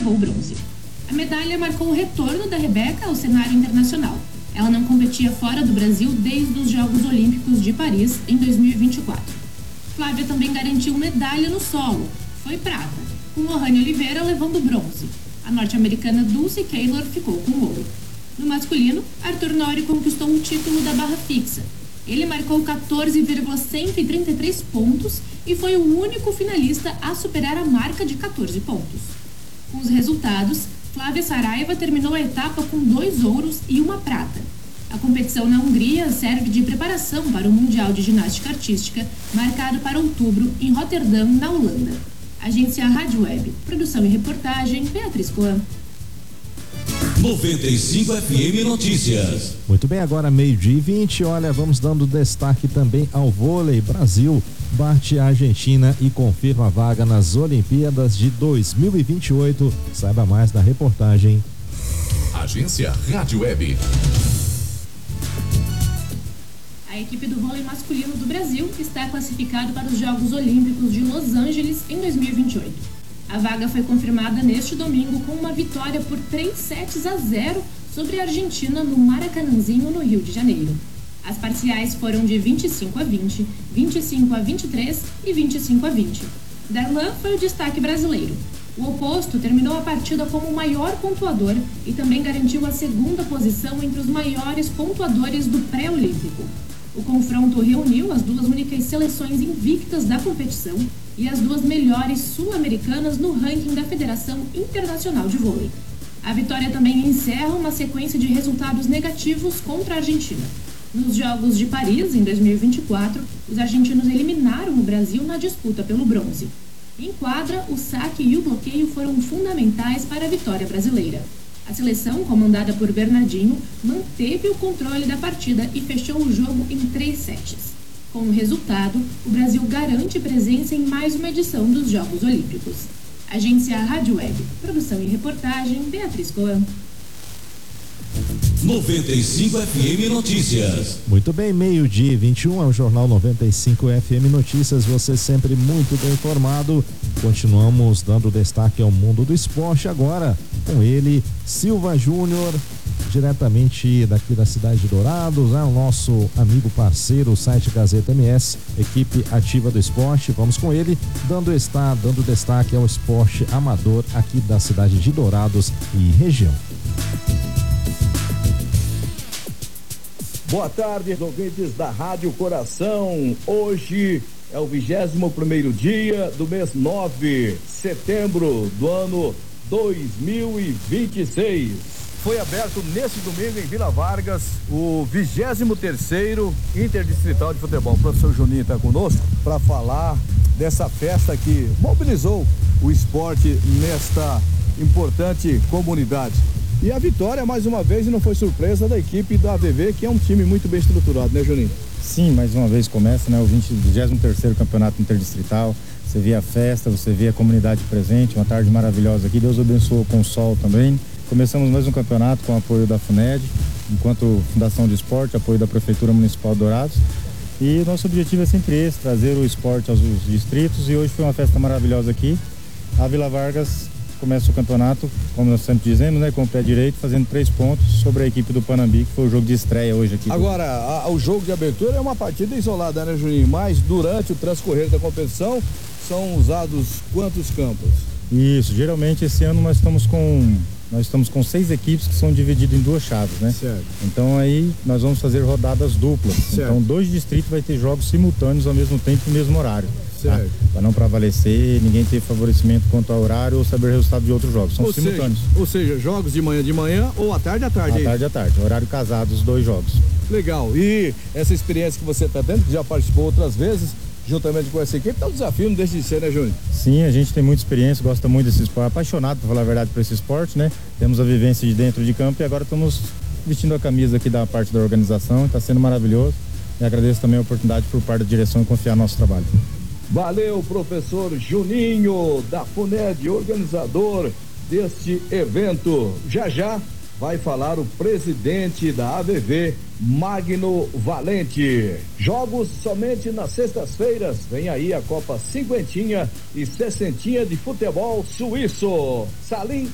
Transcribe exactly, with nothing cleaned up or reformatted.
levou o bronze. A medalha marcou o retorno da Rebeca ao cenário internacional. Ela não competia fora do Brasil desde os Jogos Olímpicos de Paris em dois mil e vinte e quatro. Flávia também garantiu medalha no solo, foi prata, com Lohane Oliveira levando bronze. A norte-americana Dulce Keylor ficou com ouro. No masculino, Arthur Nori conquistou o título da barra fixa. Ele marcou quatorze vírgula cento e trinta e três pontos e foi o único finalista a superar a marca de quatorze pontos. Com os resultados, Flávia Saraiva terminou a etapa com dois ouros e uma prata. A competição na Hungria serve de preparação para o Mundial de Ginástica Artística, marcado para outubro em Roterdã, na Holanda. Agência Rádio Web, produção e reportagem, Beatriz Coan. noventa e cinco F M Notícias. Muito bem, agora meio-dia e vinte. Olha, vamos dando destaque também ao vôlei. Brasil bate a Argentina e confirma a vaga nas Olimpíadas de dois mil e vinte e oito. Saiba mais na reportagem. Agência Rádio Web. A equipe do vôlei masculino do Brasil está classificada para os Jogos Olímpicos de Los Angeles em dois mil e vinte e oito. A vaga foi confirmada neste domingo com uma vitória por três sets a zero sobre a Argentina no Maracanãzinho, no Rio de Janeiro. As parciais foram de vinte e cinco a vinte, vinte e cinco a vinte e três e vinte e cinco a vinte. Darlan foi o destaque brasileiro. O oposto terminou a partida como o maior pontuador e também garantiu a segunda posição entre os maiores pontuadores do pré-olímpico. O confronto reuniu as duas únicas seleções invictas da competição e as duas melhores sul-americanas no ranking da Federação Internacional de Vôlei. A vitória também encerra uma sequência de resultados negativos contra a Argentina. Nos Jogos de Paris, em dois mil e vinte e quatro, os argentinos eliminaram o Brasil na disputa pelo bronze. Em quadra, o saque e o bloqueio foram fundamentais para a vitória brasileira. A seleção, comandada por Bernardinho, manteve o controle da partida e fechou o jogo em três sets. Com o resultado, o Brasil garante presença em mais uma edição dos Jogos Olímpicos. Agência Rádio Web, produção e reportagem, Beatriz Coan. noventa e cinco F M Notícias. Muito bem, meio-dia e vinte e um é o Jornal noventa e cinco F M Notícias, você sempre muito bem informado. Continuamos dando destaque ao mundo do esporte agora com ele, Silva Júnior, diretamente daqui da cidade de Dourados, é o nosso amigo parceiro, o site Gazeta M S, equipe ativa do esporte. Vamos com ele, dando está dando destaque ao esporte amador aqui da cidade de Dourados e região. Boa tarde, ouvintes da Rádio Coração. Hoje é o vigésimo primeiro dia do mês nove de setembro do ano dois mil e vinte e seis. Foi aberto neste domingo em Vila Vargas o vigésimo terceiro Interdistrital de Futebol. O professor Juninho está conosco para falar dessa festa que mobilizou o esporte nesta importante comunidade. E a vitória, mais uma vez, e não foi surpresa, da equipe da A V V, que é um time muito bem estruturado, né, Juninho? Sim, mais uma vez começa, né, o vigésimo terceiro Campeonato Interdistrital. Você vê a festa, você vê a comunidade presente, uma tarde maravilhosa aqui. Deus abençoou com o sol também. Começamos mais um campeonato com o apoio da FUNED, enquanto Fundação de Esporte, apoio da Prefeitura Municipal de Dourados. E nosso objetivo é sempre esse, trazer o esporte aos distritos, e hoje foi uma festa maravilhosa aqui. A Vila Vargas começa o campeonato, como nós sempre dizemos, né, com o pé direito, fazendo três pontos sobre a equipe do Panambi, que foi o jogo de estreia hoje aqui. Agora, a, o jogo de abertura é uma partida isolada, né, Juninho? Mas durante o transcorrer da competição, são usados quantos campos? Isso, geralmente esse ano nós estamos com nós estamos com seis equipes que são divididas em duas chaves, né? Certo. Então aí nós vamos fazer rodadas duplas. Certo. Então dois distritos vai ter jogos simultâneos ao mesmo tempo e no mesmo horário. Certo. Tá? Para não prevalecer, ninguém ter favorecimento quanto ao horário ou saber o resultado de outros jogos. São ou simultâneos. Seja, ou seja, jogos de manhã de manhã ou à tarde à tarde. À tarde à tarde, horário casado, os dois jogos. Legal. E essa experiência que você está tendo, que já participou outras vezes, juntamente com essa equipe, tá um desafio, não deixa de ser, né, Júnior? Sim, a gente tem muita experiência, gosta muito desse esporte, apaixonado, para falar a verdade, por esse esporte, né? Temos a vivência de dentro de campo e agora estamos vestindo a camisa aqui da parte da organização, está sendo maravilhoso, e agradeço também a oportunidade por parte da direção e confiar no nosso trabalho. Valeu, professor Juninho, da FUNED, organizador deste evento. Já já vai falar o presidente da A V V, Magno Valente. Jogos somente nas sextas-feiras. Vem aí a Copa Cinquentinha e Sessentinha de Futebol Suíço. Salim